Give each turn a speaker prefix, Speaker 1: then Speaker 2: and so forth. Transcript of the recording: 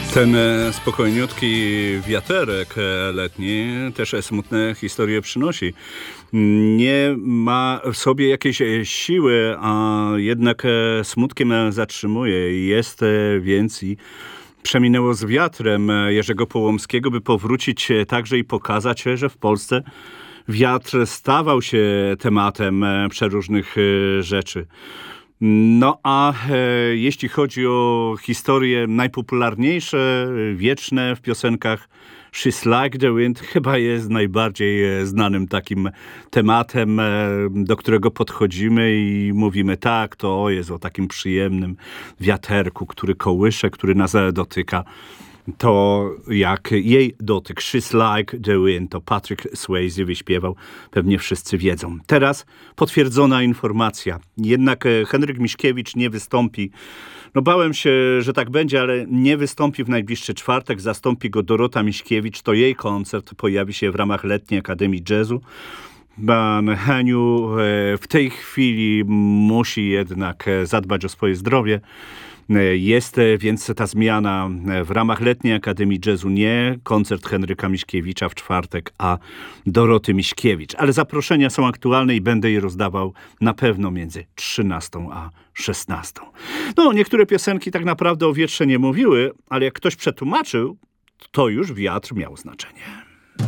Speaker 1: Ten spokojniutki wiaterek letni też smutne historie przynosi. Nie ma w sobie jakiejś siły, a jednak smutkiem zatrzymuje. Jest więc i przeminęło z wiatrem Jerzego Połomskiego, by powrócić także i pokazać, że w Polsce wiatr stawał się tematem przeróżnych rzeczy. No a jeśli chodzi o historie najpopularniejsze, wieczne w piosenkach, She's Like the Wind chyba jest najbardziej znanym takim tematem, do którego podchodzimy i mówimy tak, to jest o takim przyjemnym wiaterku, który kołysze, który nas dotyka. To jak jej dotyk, She's Like the Wind, to Patrick Swayze wyśpiewał, pewnie wszyscy wiedzą. Teraz potwierdzona informacja, jednak Henryk Miśkiewicz nie wystąpi. No bałem się, że tak będzie, ale nie wystąpi w najbliższy czwartek, zastąpi go Dorota Miśkiewicz, to jej koncert pojawi się w ramach Letniej Akademii Jazzu. Pan Heniu w tej chwili musi jednak zadbać o swoje zdrowie. Jest więc ta zmiana w ramach Letniej Akademii Jazzu, nie koncert Henryka Miśkiewicza w czwartek, a Doroty Miśkiewicz. Ale zaproszenia są aktualne i będę je rozdawał na pewno między 13 a 16. No, niektóre piosenki tak naprawdę o wietrze nie mówiły, ale jak ktoś przetłumaczył, to już wiatr miał znaczenie.